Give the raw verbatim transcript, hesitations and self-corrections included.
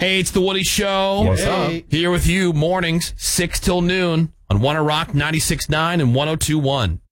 Hey, it's the Woody Show. What's hey. up? Here with you mornings, six till noon on One Rock ninety-six point nine and one oh two point one.